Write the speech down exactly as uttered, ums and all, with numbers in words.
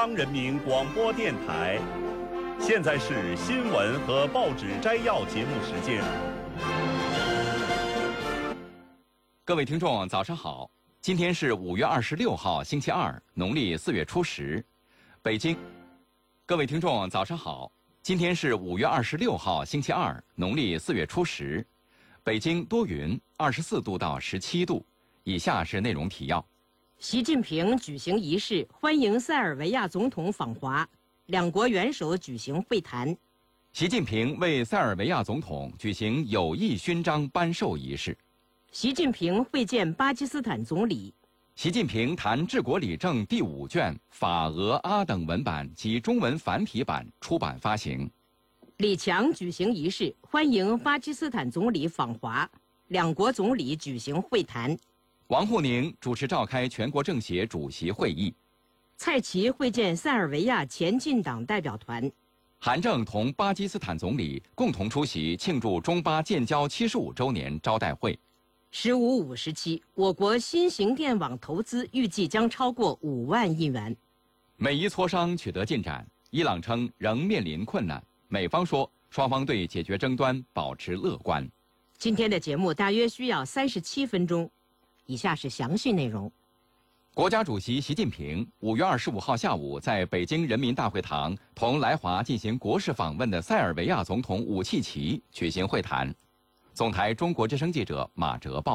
央人民广播电台，现在是新闻和报纸摘要节目时间。 各位听众，早上好！今天是五月二十六号，星期二，农历四月初十。北京，各位听众，早上好！今天是五月二十六号，星期二，农历四月初十。北京多云，二十四度到十七度。以下是内容提要。 习近平举行仪式欢迎塞尔维亚总统访华，两国元首举行会谈。 习近平为塞尔维亚总统举行友谊勋章颁授仪式。 习近平会见巴基斯坦总理。 习近平谈治国理政第五卷法俄阿等文版及中文繁体版出版发行。 李强举行仪式欢迎巴基斯坦总理访华，两国总理举行会谈。 王沪宁主持召开全国政协主席会议。 蔡奇会见塞尔维亚前进党代表团。 韩正同巴基斯坦总理共同出席庆祝中巴建交七十五周年招待会。 十五五时期，我国新型电网投资预计将超过五万亿元。 美伊磋商取得进展，伊朗称仍面临困难，美方说双方对解决争端保持乐观。 今天的节目大约需要三十七分钟。以下是详细内容。 国家主席习近平五月二十五号下午在北京人民大会堂同来华进行国事访问的塞尔维亚总统武契奇举行会谈。总台中国之声记者马哲报。